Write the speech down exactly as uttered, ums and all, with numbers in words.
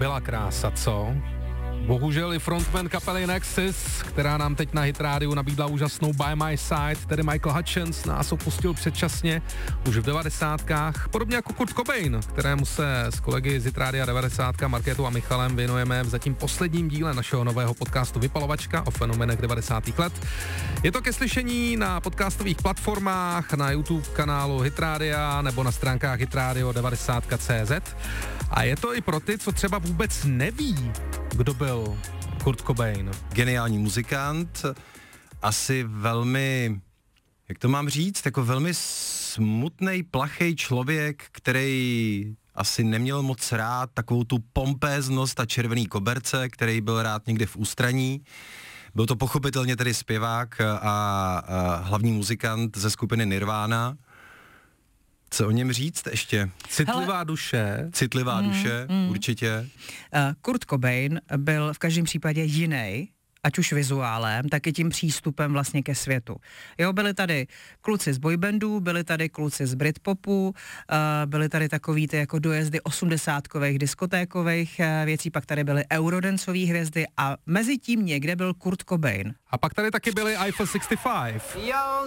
byla krása, co? Bohužel i frontman kapely Nexus, která nám teď na Hit rádiu nabídla úžasnou By My Side, tedy Michael Hutchence, nás opustil předčasně už v devadesátkách, podobně jako Kurt Cobain, kterému se s kolegy z Hit rádia devadesát Markétou a Michalem věnujeme v zatím posledním díle našeho nového podcastu Vypalovačka o fenomenech devadesátých let. Je to ke slyšení na podcastových platformách, na YouTube kanálu Hit rádia nebo na stránkách hitradio devadesát tečka cé zet. A je to i pro ty, co třeba vůbec neví, kdo byl Kurt Cobain. Geniální muzikant, asi velmi, jak to mám říct, jako velmi smutnej, plachej člověk, který asi neměl moc rád takovou tu pompéznost a červený koberce, který byl rád někde v ústraní. Byl to pochopitelně tedy zpěvák a, a hlavní muzikant ze skupiny Nirvana. Co o něm říct ještě? Citlivá Hele, duše. Citlivá mm, duše, mm. určitě. Uh, Kurt Cobain byl v každém případě jiný, ať už vizuálem, tak i tím přístupem vlastně ke světu. Jo, byli tady kluci z boybandů, byli tady kluci z Britpopu, uh, byli tady takový ty jako dojezdy osmdesátkových, diskotékových uh, věcí, pak tady byly eurodancové hvězdy a mezi tím někde byl Kurt Cobain. A pak tady taky byli Eiffel šedesát pět. Yo,